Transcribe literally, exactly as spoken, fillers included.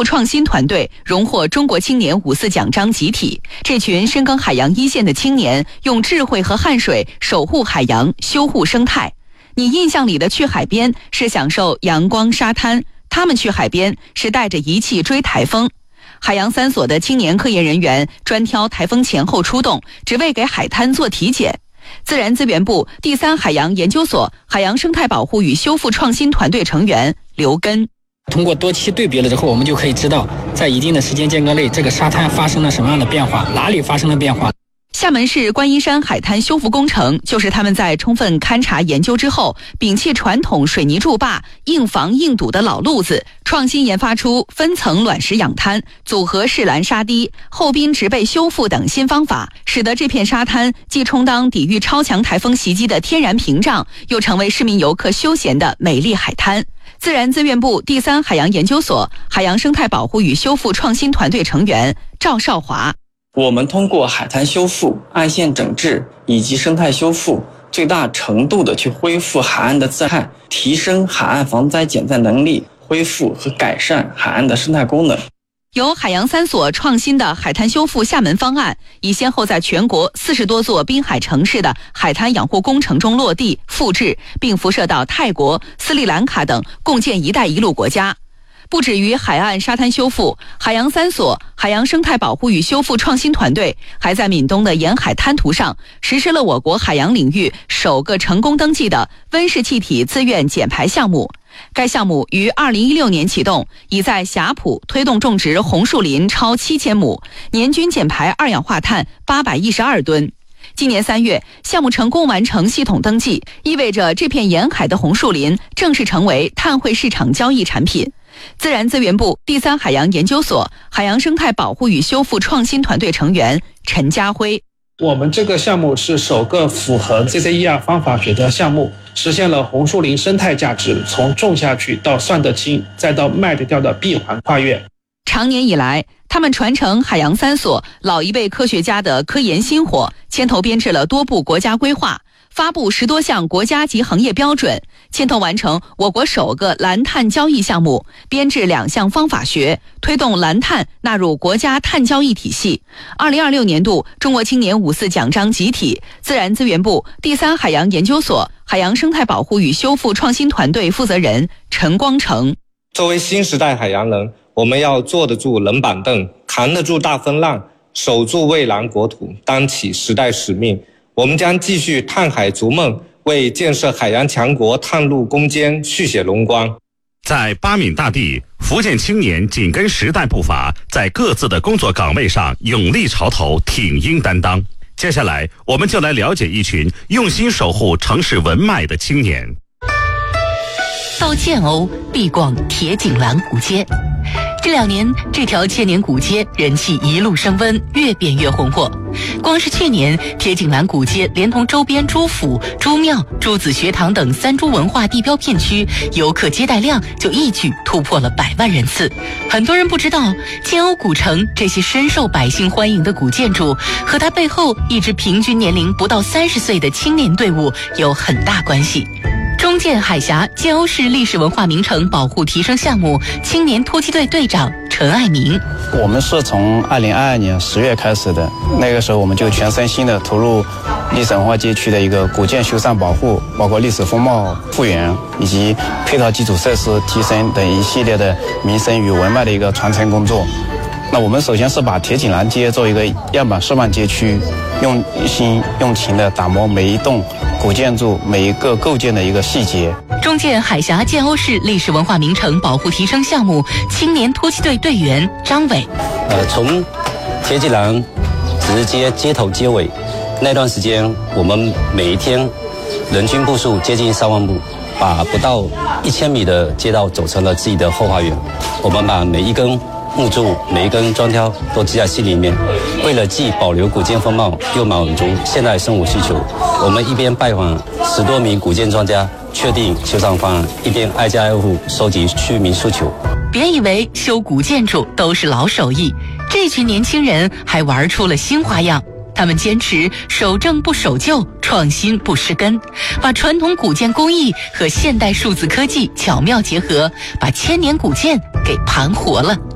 复创新团队荣获中国青年五四奖章集体。这群深耕海洋一线的青年，用智慧和汗水守护海洋，修护生态。你印象里的去海边是享受阳光沙滩，他们去海边是带着仪器追台风。海洋三所的青年科研人员专挑台风前后出动，只为给海滩做体检。自然资源部第三海洋研究所海洋生态保护与修复创新团队成员刘根。 通过多期对比了之后，我们就可以知道在一定的时间间隔内，这个沙滩发生了什么样的变化，哪里发生了变化。 厦门市观音山海滩修复工程就是他们在充分勘察研究之后，摒弃传统水泥筑坝硬防硬堵的老路子，创新研发出分层卵石养滩、组合式蓝沙堤、后滨植被修复等新方法，使得这片沙滩既充当抵御超强台风袭击的天然屏障，又成为市民游客休闲的美丽海滩。自然资源部第三海洋研究所海洋生态保护与修复创新团队成员赵少华。 我们通过海滩修复、岸线整治以及生态修复，最大程度的去恢复海岸的自然，提升海岸防灾减灾能力，恢复和改善海岸的生态功能。 由海洋三所创新的海滩修复厦门方案，已先后在全国四十多座滨海城市的海滩养护工程中落地复制，并辐射到泰国、斯里兰卡等共建“一带一路”国家。不止于海岸沙滩修复，海洋三所海洋生态保护与修复创新团队还在闽东的沿海滩涂上实施了我国海洋领域首个成功登记的温室气体自愿减排项目。该项目于二零一六年启动，已在霞浦推动种植红树林超七千亩，年均减排二氧化碳八百一十二吨。今年三月，项目成功完成系统登记，意味着这片沿海的红树林正式成为碳汇市场交易产品。自然资源部第三海洋研究所海洋生态保护与修复创新团队成员陈家辉。 我们这个项目是首个符合 C C E R 方法学的项目，实现了红树林生态价值从种下去到算得清再到卖得掉的闭环跨越。 长年以来，他们传承海洋三所老一辈科学家的科研薪火，牵头编制了多部国家规划，发布十多项国家级行业标准，牵头完成我国首个蓝碳交易项目，编制两项方法学，推动蓝碳纳入国家碳交易体系。二零二六年度中国青年五四奖章集体，自然资源部第三海洋研究所海洋生态保护与修复创新团队负责人陈光成。 作为新时代海洋人，我们要坐得住冷板凳，扛得住大风浪，守住蔚蓝国土，担起时代使命。我们将继续探海逐梦，为建设海洋强国探路攻坚，续写荣光。 在八闽大地，福建青年紧跟时代步伐，在各自的工作岗位上勇立潮头，挺膺担当。接下来，我们就来了解一群用心守护城市文脉的青年。 到建瓯必逛铁锦兰古街。这两年，这条千年古街人气一路升温，越变越红火。光是去年，铁锦兰古街连同周边朱府、朱庙、朱子学堂等三朱文化地标片区，游客接待量就一举突破了百万人次。很多人不知道，建瓯古城这些深受百姓欢迎的古建筑，和它背后一支平均年龄不到三十岁的青年队伍有很大关系。中建海峡建瓯市历史文化名城保护提升项目青年突击队队长陈爱民。 我们是从二零二二年十月开始的，那个时候我们就全身心的投入历史文化街区的一个古建修缮保护，包括历史风貌复原以及配套基础设施提升等一系列的民生与文脉的一个传承工作。那我们首先是把铁锦兰街作为一个样板示范街区，用心用情的打磨每一栋古建筑每一个构建的一个细节。 中建海峡建瓯市历史文化名城保护提升项目青年突击队队员张伟。 呃，从铁锦兰直接街头街尾那段时间，我们每一天人均步数接近三万步，把不到一千米的街道走成了自己的后花园。我们把每一根木柱每一根砖挑都记在心里面，为了既保留古建风貌，又满足现代生活需求，我们一边拜访十多名古建专家，确定修缮方案，一边挨家挨户收集居民诉求。 别以为修古建筑都是老手艺，这群年轻人还玩出了新花样。他们坚持守正不守旧，创新不失根，把传统古建工艺和现代数字科技巧妙结合，把千年古建给盘活了。